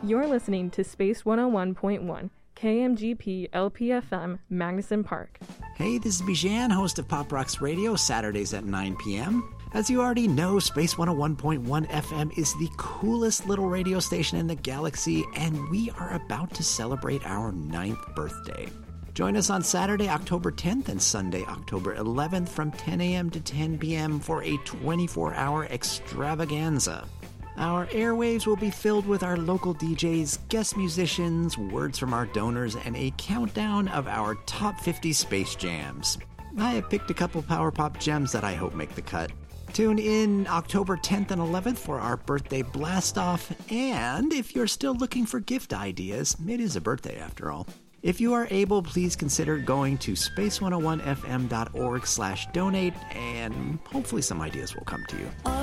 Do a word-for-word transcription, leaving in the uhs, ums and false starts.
You're listening to Space one oh one point one, K M G P L P F M, Magnuson Park. Hey, this is Bijan, host of Pop Rocks Radio, Saturdays at nine p.m. As you already know, Space one oh one point one F M is the coolest little radio station in the galaxy, and we are about to celebrate our ninth birthday. Join us on Saturday, October tenth and Sunday, October eleventh from ten a.m. to ten p.m. for a twenty-four hour extravaganza. Our airwaves will be filled with our local D Js, guest musicians, words from our donors, and a countdown of our top fifty space jams. I have picked a couple power pop gems that I hope make the cut. Tune in October tenth and eleventh for our birthday blast-off, and if you're still looking for gift ideas, it is a birthday after all. If you are able, please consider going to space one oh one f m dot org slash donate, and hopefully some ideas will come to you.